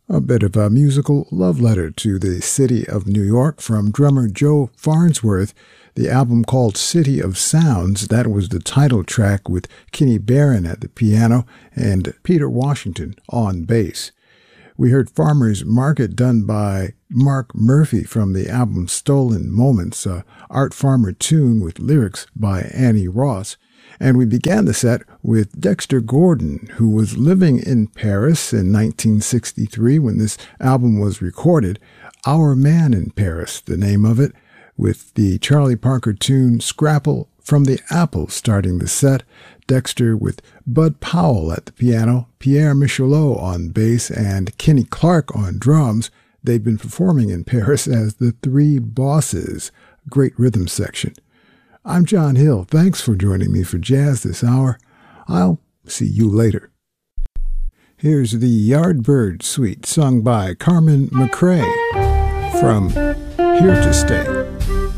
A bit of a musical love letter to the city of New York from drummer Joe Farnsworth. The album called City of Sounds, that was the title track with Kenny Barron at the piano and Peter Washington on bass. We heard Farmer's Market done by Mark Murphy from the album Stolen Moments, a Art Farmer tune with lyrics by Annie Ross. And we began the set with Dexter Gordon, who was living in Paris in 1963 when this album was recorded. Our Man in Paris, the name of it, with the Charlie Parker tune Scrapple from the Apple starting the set. Dexter with Bud Powell at the piano, Pierre Michelot on bass, and Kenny Clark on drums. They've been performing in Paris as the Three Bosses. Great rhythm section. I'm John Hill. Thanks for joining me for Jazz this hour. I'll see you later. Here's the Yardbird Suite sung by Carmen McRae from Here to Stay.